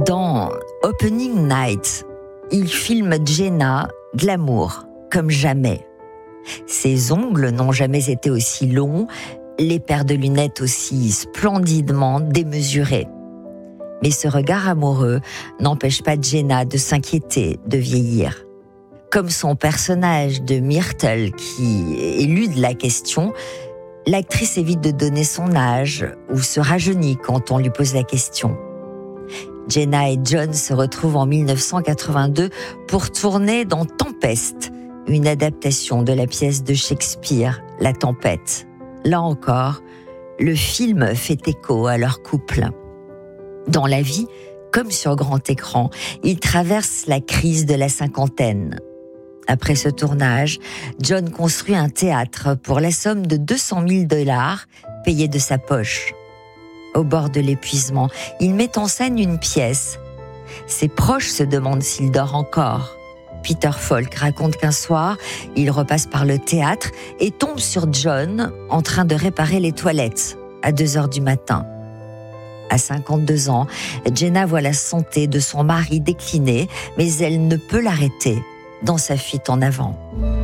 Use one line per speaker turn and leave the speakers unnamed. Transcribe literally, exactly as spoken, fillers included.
Dans Opening Night, il filme Jenna de l'amour, comme jamais. Ses ongles n'ont jamais été aussi longs, les paires de lunettes aussi splendidement démesurées. Mais ce regard amoureux n'empêche pas Jenna de s'inquiéter, de vieillir. Comme son personnage de Myrtle qui élude la question, l'actrice évite de donner son âge ou se rajeunit quand on lui pose la question. Jenna et John se retrouvent en dix-neuf cent quatre-vingt-deux pour tourner dans Tempest, une adaptation de la pièce de Shakespeare, La Tempête. Là encore, le film fait écho à leur couple. Dans la vie, comme sur grand écran, ils traversent la crise de la cinquantaine. Après ce tournage, John construit un théâtre pour la somme de deux cent mille dollars payés de sa poche. Au bord de l'épuisement, il met en scène une pièce. Ses proches se demandent s'il dort encore. Peter Falk raconte qu'un soir, il repasse par le théâtre et tombe sur John en train de réparer les toilettes à deux heures du matin. À cinquante-deux ans, Jenna voit la santé de son mari décliner, mais elle ne peut l'arrêter dans sa fuite en avant.